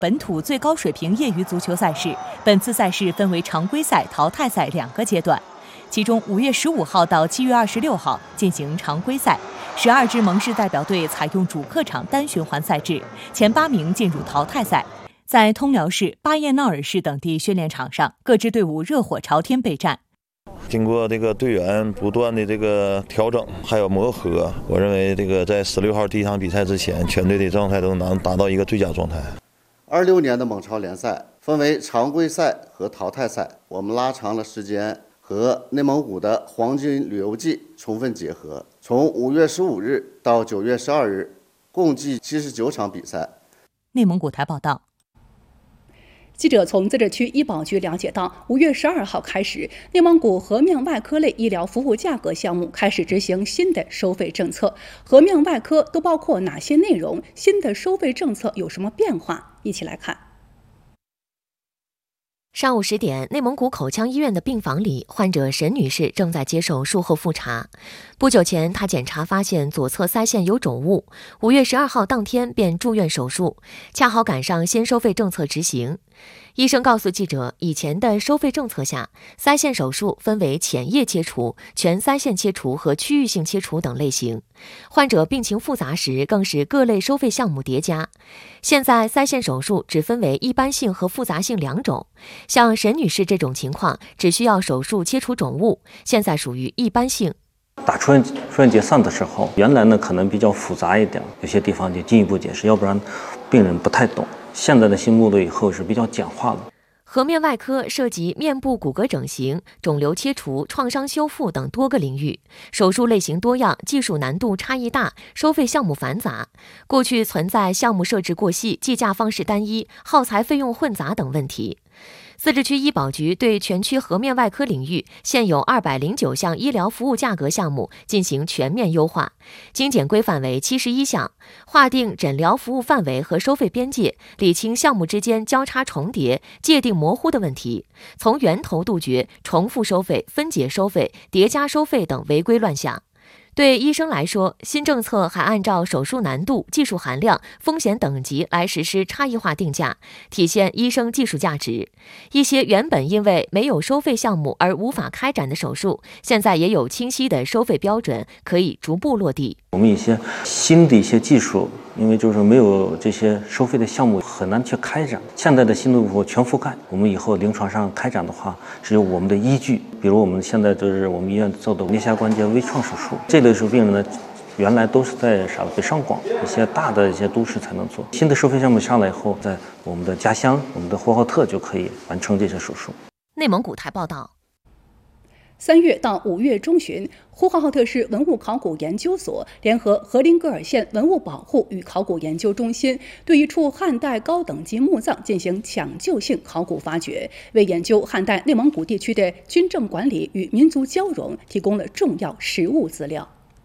本土最高水平业余足球赛事。本次赛事分为常规赛、淘汰赛2个阶段，其中5月15号到7月26号进行常规赛。12支蒙市代表队采用主客场单循环赛制，前8名进入淘汰赛。在通辽市、巴彦淖尔市等地训练场上，各支队伍热火朝天备战。 经过这个队员不断的这个调整还有磨合，我认为这个在16号第一场比赛之前，全队的状态都能达到一个最佳状态。 26年的蒙超联赛分为常规赛和淘汰赛，我们拉长了时间和内蒙古的黄金旅游季充分结合，从5月15日到9月12日，共计79场比赛。 内蒙古台报道。 记者从自治区医保局了解到，5月12号开始，内蒙古颌面外科类医疗服务价格项目开始执行新的收费政策。颌面外科都包括哪些内容？新的收费政策有什么变化？一起来看。 上午10点，内蒙古口腔医院的病房里，患者沈女士正在接受术后复查。不久前，她检查发现左侧腮腺有肿物，5月12号当天便住院手术，恰好赶上新收费政策执行。医生告诉记者，以前的收费政策下，腮腺手术分为浅叶切除、全腮腺切除和区域性切除等类型，患者病情复杂时更是各类收费项目叠加。现在腮腺手术只分为一般性和复杂性2种，像沈女士这种情况，只需要手术切除肿物，现在属于一般性。 打出院结算的时候，原来呢可能比较复杂一点，有些地方就进一步解释，要不然病人不太懂。现在的新目录以后是比较简化了。 颌面外科涉及面部骨骼整形、肿瘤切除、创伤修复等多个领域，手术类型多样，技术难度差异大，收费项目繁杂。过去存在项目设置过细、计价方式单一、耗材费用混杂等问题。自治区医保局对全区颌面外科领域现有209项医疗服务价格项目进行全面优化，精简规范为71项，划定诊疗服务范围和收费边界，理清项目之间交叉重叠、界定模糊的问题，从源头杜绝重复收费、分解收费、叠加收费等违规乱象。对医生来说，新政策还按照手术难度、技术含量、风险等级来实施差异化定价，体现医生技术价值。一些原本因为没有收费项目而无法开展的手术，现在也有清晰的收费标准，可以逐步落地。 我们一些新的一些技术，因为就是没有这些收费的项目，很难去开展。现在的新路服全覆盖，我们以后临床上开展的话，是有我们的依据。比如我们现在就是我们医院做的颞下关节微创手术，这类手术病人呢，原来都是在北上广一些大的一些都市才能做。新的收费项目上来以后，在我们的家乡、我们的呼和浩特就可以完成这些手术。 内蒙古台报道。 3月到5月中旬，呼和浩特市文物考古研究所联合和林格尔县文物保护与考古研究中心，对一处汉代高等级墓葬进行抢救性考古发掘，为研究汉代内蒙古地区的军政管理与民族交融提供了重要实物资料。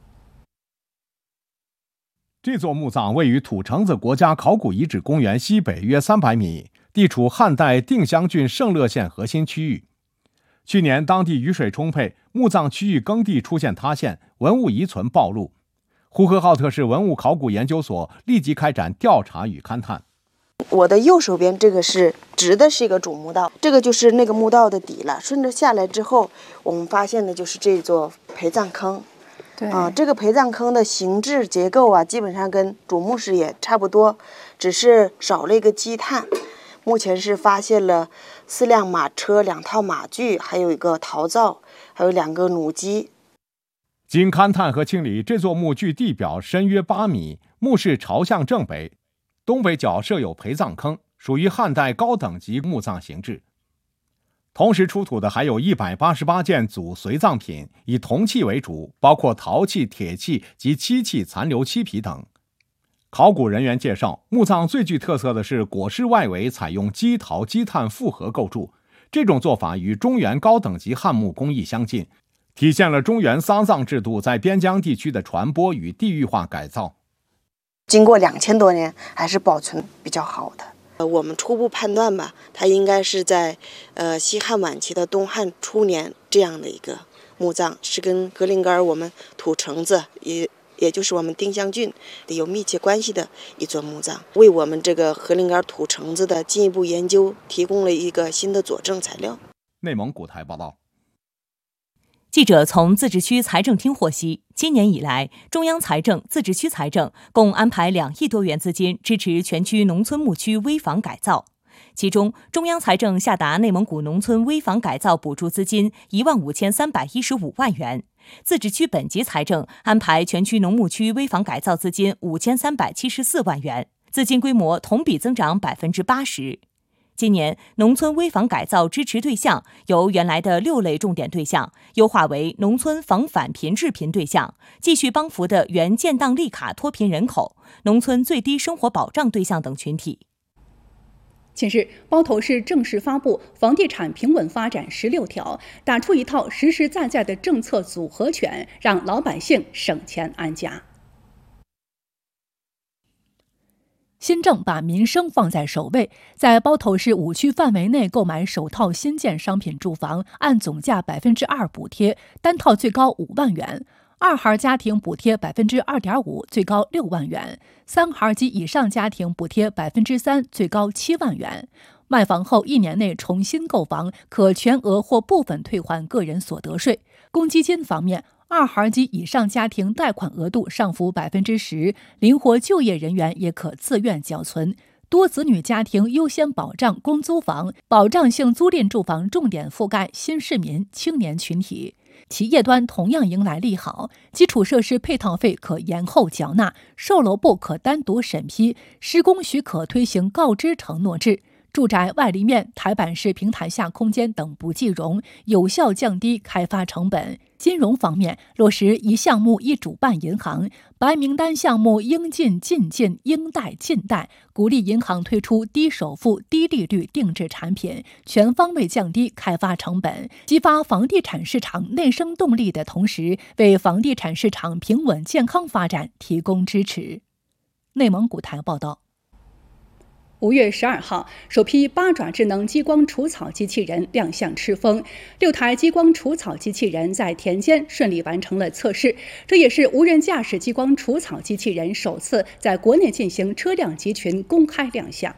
这座墓葬位于土城子国家考古遗址公园西北约300米，地处汉代定襄郡圣乐县核心区域。去年当地雨水充沛，墓葬区域耕地出现塌陷，文物遗存暴露。呼和浩特市文物考古研究所立即开展调查与勘探。 我的右手边这个是直的，是一个主墓道，这个就是那个墓道的底了。顺着下来之后，我们发现的就是这座陪葬坑。对这个陪葬坑的形制结构啊，基本上跟主墓室也差不多，只是少了一个基炭。目前是发现了4辆马车、2套马具，还有一个陶灶，还有2个弩机。 经勘探和清理，这座墓距地表深约8米，墓室朝向正北，东北角设有陪葬坑，属于汉代高等级墓葬形制。同时出土的还有188件祖随葬品，以铜器为主，包括陶器、铁器及漆器残留漆皮等。考古人员介绍，墓葬最具特色的是椁室外围采用基陶基炭复合构筑，这种做法与中原高等级汉墓工艺相近，体现了中原丧葬制度在边疆地区的传播与地域化改造。 经过2000多年，还是保存比较好的。我们初步判断吧，它应该是在西汉晚期的东汉初年这样的一个墓葬，是跟格林格尔我们土城子也也就是我们丁香郡有密切关系的一座墓葬，为我们这个河陵杆土城子的进一步研究提供了一个新的佐证材料。 内蒙古台报道。 记者从自治区财政厅获悉，今年以来，中央财政、自治区财政共安排2亿多元资金支持全区农村牧区危房改造。其中，中央财政下达内蒙古农村危房改造补助资金15315万元，自治区本级财政安排全区农牧区危房改造资金5374万元，资金规模同比增长80%。今年，农村危房改造支持对象由原来的6类重点对象优化为农村防反贫致贫对象，继续帮扶的原建档立卡脱贫人口、农村最低生活保障对象等群体。 近日，包头市正式发布房地产平稳发展16条，打出一套实实在在的政策组合拳，让老百姓省钱安家。新政把民生放在首位，在包头市5区范围内购买首套新建商品住房，按总价2%补贴，单套最高5万元；2孩家庭补贴2.5%，最高6万元；3孩及以上家庭补贴3%，最高7万元。卖房后1年内重新购房，可全额或部分退还个人所得税。公积金方面，2孩及以上家庭贷款额度上浮10%，灵活就业人员也可自愿缴存。多子女家庭优先保障公租房，保障性租赁住房重点覆盖新市民、青年群体。企业端同样迎来利好，基础设施配套费可延后缴纳，售楼部可单独审批，施工许可推行告知承诺制。住宅外立面、台板式平台下空间等不计容，有效降低开发成本。金融方面，落实一项目一主办银行，白名单项目应进尽进，应贷尽贷，鼓励银行推出低首付、低利率定制产品，全方位降低开发成本，激发房地产市场内生动力的同时，为房地产市场平稳健康发展提供支持。内蒙古台报道。5月12号，首批8爪智能激光除草机器人亮相赤峰，6台激光除草机器人在田间顺利完成了测试，这也是无人驾驶激光除草机器人首次在国内进行车辆集群公开亮相。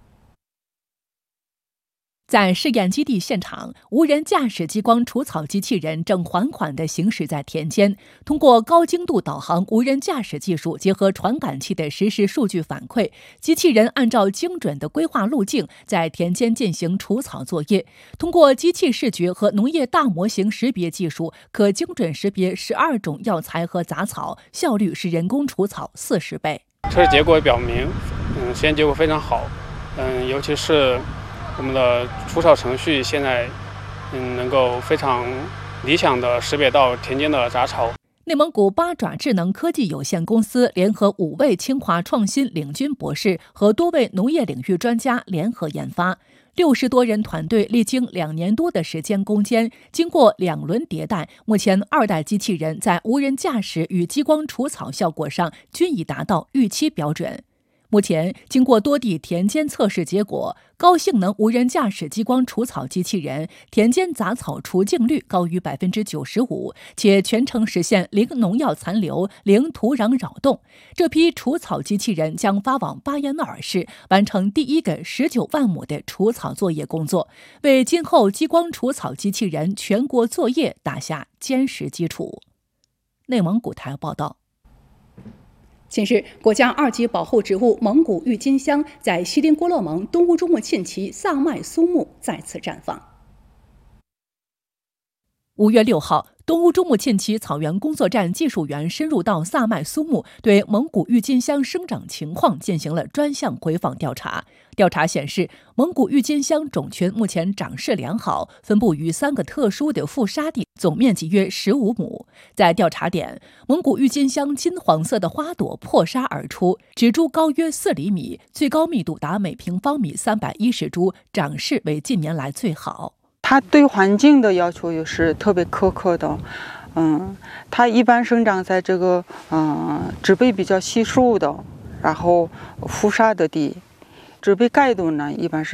在试验基地现场，无人驾驶激光除草机器人正缓缓地行驶在田间。通过高精度导航无人驾驶技术，结合传感器的实时数据反馈，机器人按照精准的规划路径，在田间进行除草作业。通过机器视觉和农业大模型识别技术，可精准识别12种药材和杂草，效率是人工除草40倍。 测试结果表明，实验结果非常好，尤其是我们的除草程序现在能够非常理想地识别到田间的杂草。 内蒙古8爪智能科技有限公司联合5位清华创新领军博士和多位农业领域专家联合研发，60多人团队历经2年多的时间攻坚，经过2轮迭代，目前2代机器人在无人驾驶与激光除草效果上均已达到预期标准。目前，经过多地田间测试结果，高性能无人驾驶激光除草机器人田间杂草除净率高于95%，且全程实现零农药残留、零土壤扰动。这批除草机器人将发往巴彦淖尔市，完成第一个19万亩的除草作业工作，为今后激光除草机器人全国作业打下坚实基础。内蒙古台报道。近日，国家2级保护植物蒙古郁金香在锡林郭勒盟东乌珠穆沁旗萨麦苏木再次绽放。5月6号，东乌珠穆沁旗草原工作站技术员深入到萨麦苏木，对蒙古郁金香生长情况进行了专项回访调查。调查显示，蒙古郁金香种群目前长势良好，分布于3个特殊的覆沙地，总面积约15亩。在调查点，蒙古郁金香金黄色的花朵破沙而出，植株高约4厘米，最高密度达每平方米310株，长势为近年来最好。 它对环境的要求也是特别苛刻的，它一般生长在这个植被比较稀疏的，然后覆沙的地，植被盖度呢一般是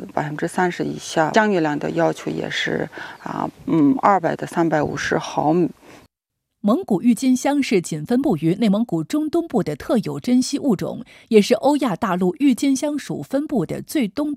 30%以下，降雨量的要求也是200到350毫米。 蒙古郁金香是仅分布于内蒙古中东部的特有珍稀物种，也是欧亚大陆郁金香属分布的最东端